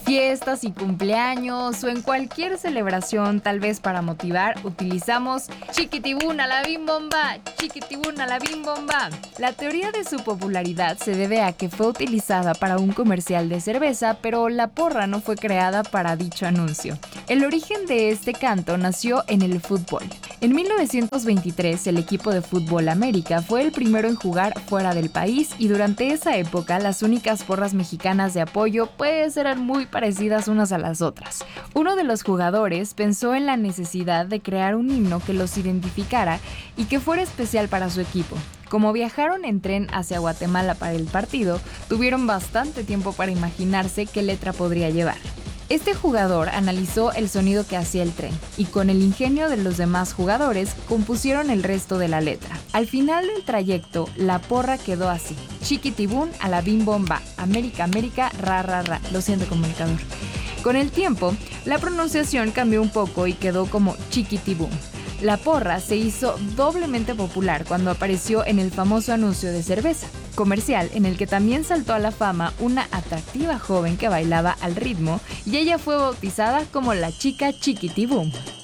fiestas y cumpleaños o en cualquier celebración, tal vez para motivar, utilizamos chiquitibún a la bim bomba, chiquitibún a la bim bomba. La teoría de su popularidad se debe a que fue utilizada para un comercial de cerveza, pero la porra no fue creada para dicho anuncio. El origen de este canto nació en el fútbol. En 1923, el equipo de fútbol América fue el primero en jugar fuera del país y durante esa época las únicas porras mexicanas de apoyo pues eran muy parecidas unas a las otras. Uno de los jugadores pensó en la necesidad de crear un himno que los identificara y que fuera especial para su equipo. Como viajaron en tren hacia Guatemala para el partido, tuvieron bastante tiempo para imaginarse qué letra podría llevar. Este jugador analizó el sonido que hacía el tren y con el ingenio de los demás jugadores compusieron el resto de la letra. Al final del trayecto, la porra quedó así: chiquitibún a la bim bomba, América, América, ra ra ra. Lo siento, comunicador. Con el tiempo, la pronunciación cambió un poco y quedó como chiquitibún. La porra se hizo doblemente popular cuando apareció en el famoso anuncio de cerveza, comercial en el que también saltó a la fama una atractiva joven que bailaba al ritmo y ella fue bautizada como la chica chiquitibum.